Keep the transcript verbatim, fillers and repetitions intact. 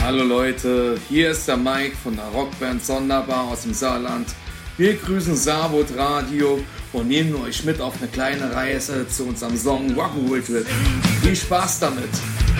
Hallo Leute, hier ist der Mike von der Rockband Sonderbar aus dem Saarland. Wir grüßen Saarbrot Radio und nehmen euch mit auf eine kleine Reise zu unserem Song Rock'n'Roll Trip. Viel Spaß damit!